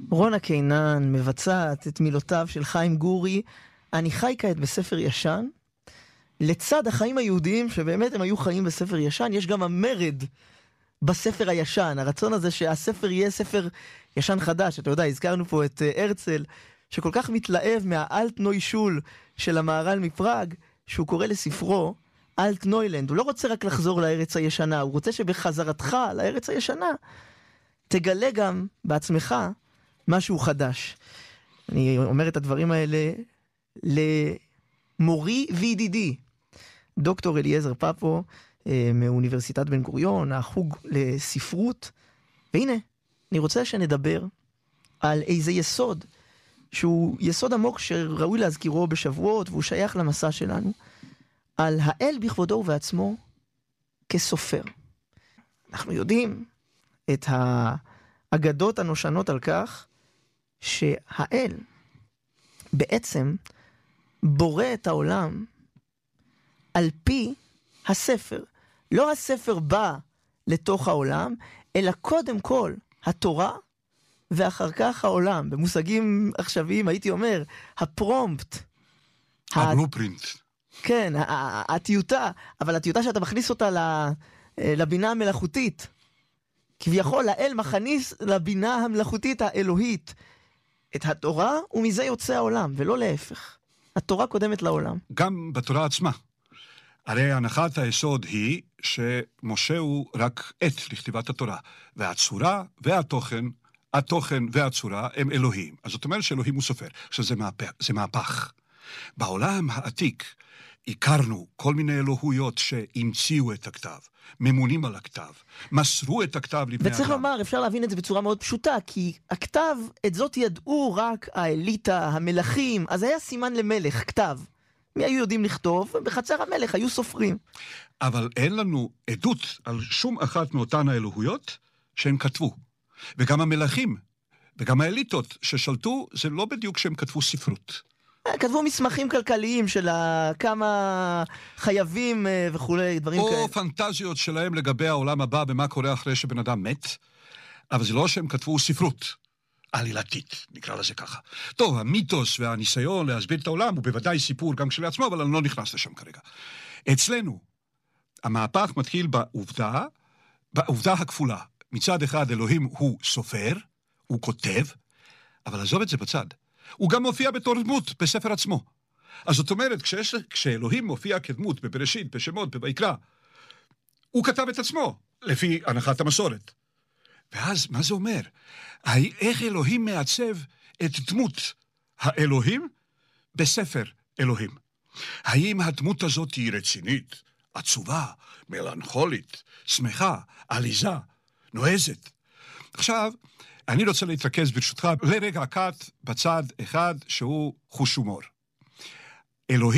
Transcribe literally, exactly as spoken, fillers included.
רונה קינן מבצעת את מילותיו של חיים גורי, אני חי כעת בספר ישן, לצד החיים היהודיים שבאמת הם היו חיים בספר ישן, יש גם המרד בספר הישן, הרצון הזה שהספר יהיה ספר ישן חדש. אתה יודע, הזכרנו פה את uh, הרצל, שכל כך מתלהב מהאלט נוי שול של המהר"ל מפראג, שהוא קורא לספרו אלט נוילנד. הוא לא רוצה רק לחזור לארץ הישנה, הוא רוצה שבחזרתך לארץ הישנה תגלה גם בעצמך משהו חדש. אני אומר את הדברים האלה למורי וידידי, דוקטור אליעזר פפו, מאוניברסיטת בן גוריון, החוג לספרות. והנה, אני רוצה שנדבר על איזה יסוד, שהוא יסוד עמוק שראוי להזכירו בשבועות, והוא שייך למסע שלנו, על האל בכבודו ובעצמו כסופר. אנחנו יודעים את האגדות הנושנות על כך שהאל בעצם בורא את העולם על פי הספר. לא הספר בא לתוך העולם, אלא קודם כל התורה, ואחר כך העולם. במושגים עכשוויים הייתי אומר, הפרומפט. הבלופרינט. כן, הטיוטה, אבל הטיוטה שאתה מכניס אותה לבינה המלאכותית. כביכול, האל מכניס לבינה המלאכותית האלוהית את התורה, ומזה יוצא העולם, ולא להפך. התורה קודמת לעולם. גם בתורה עצמה. הרי הנחת היסוד היא שמשה הוא רק עת לכתיבת התורה, והצורה והתוכן, התוכן והצורה הם אלוהים. אז זאת אומרת שאלוהים הוא סופר. עכשיו זה מהפך. זה מהפך. בעולם העתיק הכרנו כל מיני אלוהויות שהמציאו את הכתב, ממונים על הכתב, מסרו את הכתב לבני אדם. וצריך לומר, אפשר להבין את זה בצורה מאוד פשוטה, כי הכתב, את זאת ידעו רק האליטה, המלכים, אז היה סימן למלך, כתב. מי היו יודעים לכתוב? בחצר המלך היו סופרים. אבל אין לנו עדות על שום אחת מאותן האלוהויות שהם כתבו. וגם המלכים, וגם האליטות ששלטו, זה לא בדיוק שהם כתבו ספרות. כתבו מסמכים כלכליים של כמה חייבים וכולי, דברים כאלה. או פנטזיות שלהם לגבי העולם הבא, ומה קורה אחרי שבן אדם מת, אבל זה לא שהם כתבו ספרות עלילתית, נקרא לזה ככה. טוב, המיתוס והניסיון להסביר את העולם הוא בוודאי סיפור גם כשלעצמו, אבל אני לא נכנס לשם כרגע. אצלנו, המהפך מתחיל בעובדה, בעובדה הכפולה. מצד אחד, אלוהים הוא סופר, הוא כותב, אבל עזוב את זה בצד. הוא גם מופיע בתור דמות בספר עצמו. אז זאת אומרת, כשיש, כשאלוהים מופיע כדמות בבראשית, בשמות, בויקרא, הוא כתב את עצמו, לפי הנחת המסורת. ואז, מה זה אומר? איך אלוהים מעצב את דמות האלוהים בספר אלוהים? האם הדמות הזאת היא רצינית, עצובה, מלנכולית, שמחה, עליזה, נועזת? עכשיו, אני רוצה להתרכז ברשותך לרגע קט בצד אחד שהוא חוש הומור. אלוהים